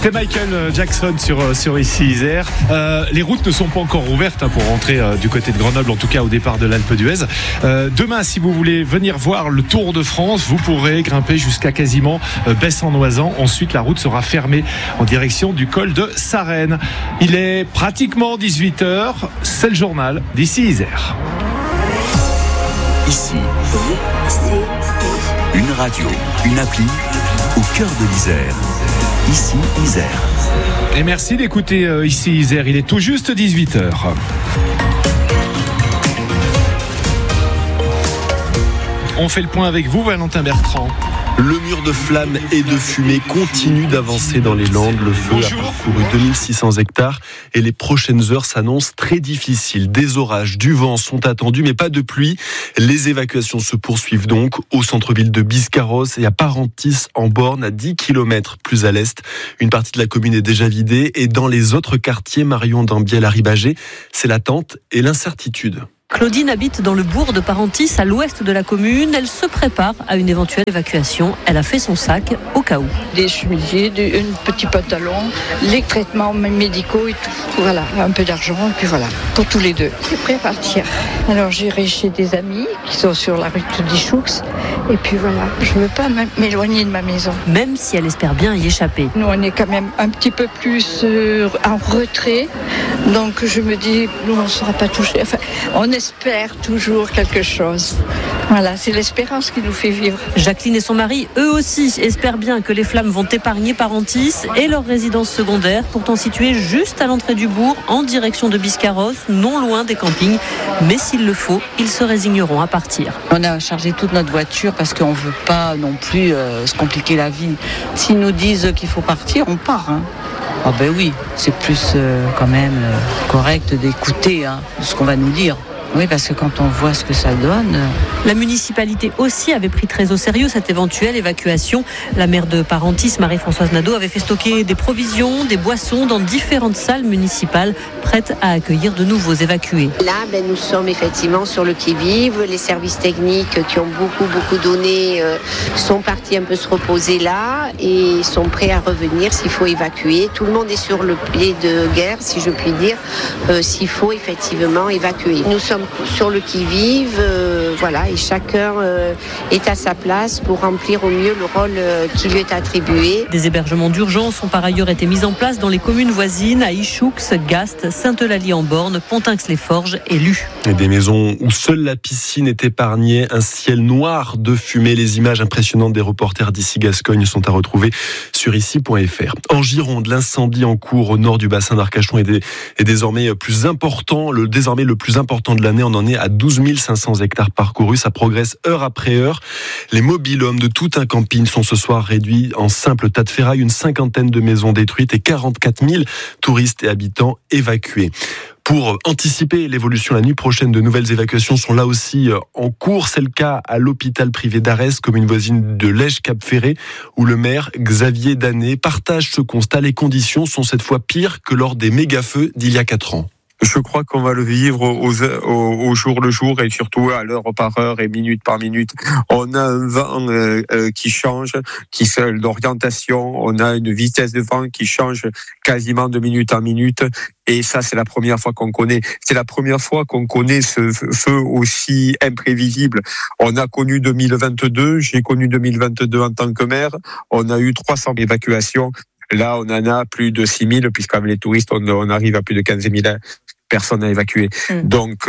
C'était Michael Jackson sur ici Isère. Les routes ne sont pas encore ouvertes pour rentrer du côté de Grenoble, en tout cas au départ de l'Alpe d'Huez. Demain, si vous voulez venir voir le Tour de France, vous pourrez grimper jusqu'à quasiment Besse-en-Noisans. Ensuite, la route sera fermée en direction du col de Sarenne. Il est pratiquement 18h. C'est le journal d'ici Isère. Ici, une radio, une appli au cœur de l'Isère. Ici, Isère. Et merci d'écouter ici Isère. Il est tout juste 18h. On fait le point avec vous, Valentin Bertrand. Le mur de flammes et de fumée continue d'avancer dans les Landes. Le feu a parcouru 2600 hectares et les prochaines heures s'annoncent très difficiles. Des orages, du vent sont attendus, mais pas de pluie. Les évacuations se poursuivent donc au centre-ville de Biscarrosse et à Parentis en Borne, à 10 km plus à l'est. Une partie de la commune est déjà vidée et dans les autres quartiers, Marion, Dambiel, Ribagé, c'est l'attente et l'incertitude. Claudine habite dans le bourg de Parentis, à l'ouest de la commune. Elle se prépare à une éventuelle évacuation. Elle a fait son sac au cas où. Des chemisiers, un petit pantalon, les traitements médicaux et tout. Voilà, un peu d'argent et puis voilà, pour tous les deux. Je suis prêt à partir. Alors j'irai chez des amis qui sont sur la rue d'Ichoux. Et puis voilà, je ne veux pas m'éloigner de ma maison. Même si elle espère bien y échapper. Nous, on est quand même un petit peu plus en retrait. Donc je me dis, nous, on ne sera pas touchés. Enfin, on espère toujours quelque chose. Voilà, c'est l'espérance qui nous fait vivre. Jacqueline et son mari, eux aussi, espèrent bien que les flammes vont épargner Parentis et leur résidence secondaire, pourtant située juste à l'entrée du bourg, en direction de Biscarrosse, non loin des campings. Mais s'il le faut, ils se résigneront à partir. On a chargé toute notre voiture parce qu'on ne veut pas non plus se compliquer la vie. S'ils nous disent qu'il faut partir, on part. Ah ben oui, c'est plus quand même correct d'écouter ce qu'on va nous dire. Oui, parce que quand on voit ce que ça donne... La municipalité aussi avait pris très au sérieux cette éventuelle évacuation. La maire de Parentis, Marie-Françoise Nadeau, avait fait stocker des provisions, des boissons dans différentes salles municipales prêtes à accueillir de nouveaux évacués. Là, nous sommes effectivement sur le qui-vive. Les services techniques qui ont beaucoup donné sont partis un peu se reposer là et sont prêts à revenir s'il faut évacuer. Tout le monde est sur le pied de guerre, si je puis dire, s'il faut effectivement évacuer. Nous sommes sur le qui-vive, voilà, et chacun est à sa place pour remplir au mieux le rôle qui lui est attribué. Des hébergements d'urgence ont par ailleurs été mis en place dans les communes voisines, à Ichoux, Gast, Sainte-Eulalie-en-Borne, Pontinx-les-Forges et Lus. Et des maisons où seule la piscine est épargnée, un ciel noir de fumée. Les images impressionnantes des reporters d'ici Gascogne sont à retrouver sur ici.fr. En Gironde, l'incendie en cours au nord du bassin d'Arcachon est désormais plus important, le plus important de l'année. On en est à 12 500 hectares parcourus. Ça progresse heure après heure. Les mobil-homes de tout un camping sont ce soir réduits en simple tas de ferraille. Une cinquantaine de maisons détruites et 44 000 touristes et habitants évacués. Pour anticiper l'évolution la nuit prochaine, de nouvelles évacuations sont là aussi en cours. C'est le cas à l'hôpital privé d'Arès, commune voisine de Lège-Cap-Ferré, où le maire Xavier Danet partage ce constat. Les conditions sont cette fois pires que lors des méga-feux d'il y a 4 ans. Je crois qu'on va le vivre au jour le jour et surtout à l'heure par heure et minute par minute. On a un vent qui change, qui fait d'orientation. On a une vitesse de vent qui change quasiment de minute en minute. Et ça, c'est la première fois qu'on connaît. C'est la première fois qu'on connaît ce feu aussi imprévisible. On a connu 2022. J'ai connu 2022 en tant que maire. On a eu 300 évacuations. Là, on en a plus de 6 000, puisqu'avec les touristes, on arrive à plus de 15 000 personnes à évacuer. Donc,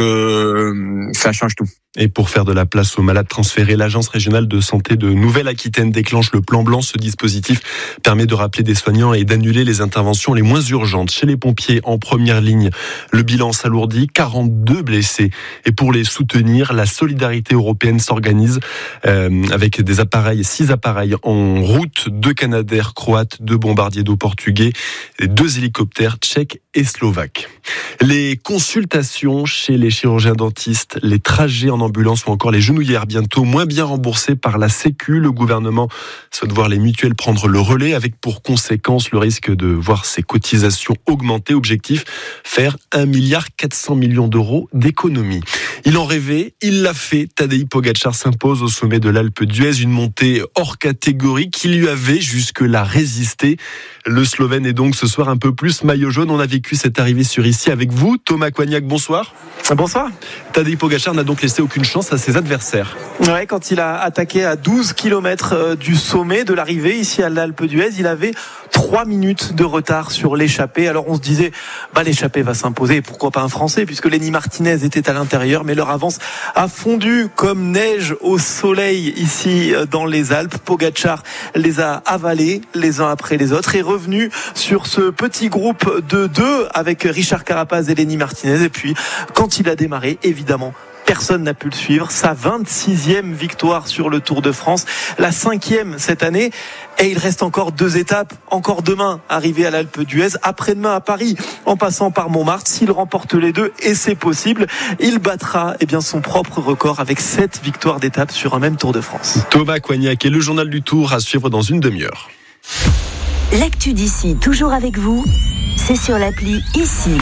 ça change tout. Et pour faire de la place aux malades transférés, l'Agence régionale de santé de Nouvelle-Aquitaine déclenche le plan blanc. Ce dispositif permet de rappeler des soignants et d'annuler les interventions les moins urgentes. Chez les pompiers en première ligne, le bilan s'alourdit, 42 blessés. Et pour les soutenir, la solidarité européenne s'organise avec des appareils, 6 appareils en route, 2 Canadair croates, 2 bombardiers d'eau portugais, 2 hélicoptères tchèques et slovaques. Les consultations chez les chirurgiens dentistes, les trajets en ambulance ou encore les genouillères bientôt moins bien remboursées par la Sécu. Le gouvernement souhaite voir les mutuelles prendre le relais avec pour conséquence le risque de voir ces cotisations augmenter. Objectif, faire 1,4 milliard d'euros d'économies. Il en rêvait, il l'a fait. Tadej Pogačar s'impose au sommet de l'Alpe d'Huez, une montée hors catégorie qui lui avait jusque-là résisté. Le Slovène est donc ce soir un peu plus maillot jaune. On a vécu cette arrivée sur ici avec vous. Thomas Coignac, bonsoir. Bonsoir. Tadej Pogačar n'a donc laissé aucune chance à ses adversaires. Ouais, quand il a attaqué à 12 km du sommet de l'arrivée ici à l'Alpe d'Huez, il avait 3 minutes de retard sur l'échappée. Alors on se disait, l'échappée va s'imposer. Pourquoi pas un Français, puisque Lenny Martinez était à l'intérieur, mais leur avance a fondu comme neige au soleil ici dans les Alpes. Pogačar les a avalés les uns après les autres et revenu sur ce petit groupe de 2 avec Richard Carapaz et Lenny Martinez. Et puis quand il a démarré, évidemment, personne n'a pu le suivre. Sa 26e victoire sur le Tour de France, la 5e cette année. Et il reste encore 2 étapes, encore demain, arrivé à l'Alpe d'Huez, après-demain à Paris, en passant par Montmartre. S'il remporte les 2, et c'est possible, il battra son propre record avec 7 victoires d'étape sur un même Tour de France. Thomas Coignac et le journal du Tour à suivre dans une demi-heure. L'actu d'ici, toujours avec vous, c'est sur l'appli Ici.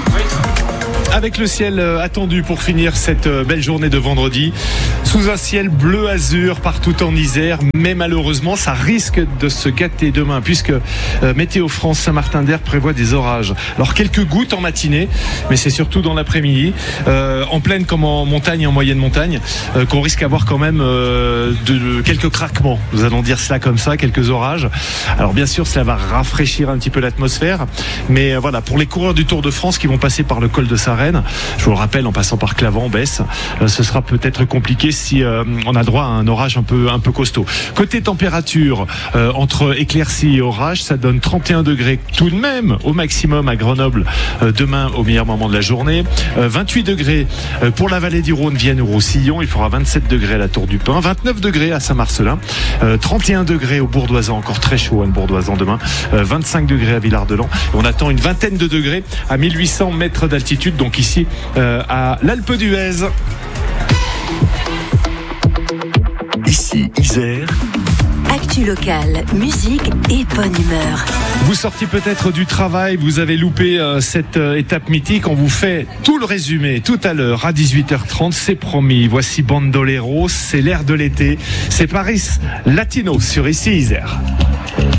Avec le ciel attendu pour finir cette belle journée de vendredi, sous un ciel bleu azur partout en Isère, mais malheureusement ça risque de se gâter demain puisque Météo France Saint-Martin-d'Hères prévoit des orages. Alors quelques gouttes en matinée, mais c'est surtout dans l'après-midi, en plaine comme en montagne et en moyenne montagne, qu'on risque d'avoir quand même quelques craquements. Nous allons dire cela comme ça, quelques orages. Alors bien sûr cela va rafraîchir un petit peu l'atmosphère, mais voilà, pour les coureurs du Tour de France qui vont passer par le col de Sarenne, je vous le rappelle, en passant par Clavant, Besse, ce sera peut-être compliqué si on a droit à un orage un peu costaud. Côté température, entre éclaircies et orage, ça donne 31 degrés tout de même au maximum à Grenoble demain au meilleur moment de la journée. 28 degrés pour la vallée du Rhône, Vienne ou Roussillon. Il fera 27 degrés à la Tour du Pin, 29 degrés à Saint-Marcelin, 31 degrés au Bourdoisan, encore très chaud à Bourdoisan demain, 25 degrés à Villard-de-Lans. On attend une vingtaine de degrés à 1800 mètres d'altitude, donc ici à l'Alpe d'Huez. Ici, Isère. Actu locale, musique et bonne humeur. Vous sortiez peut-être du travail, vous avez loupé cette étape mythique. On vous fait tout le résumé tout à l'heure à 18h30, c'est promis. Voici Bandolero, c'est l'air de l'été. C'est Paris Latino sur Ici Isère.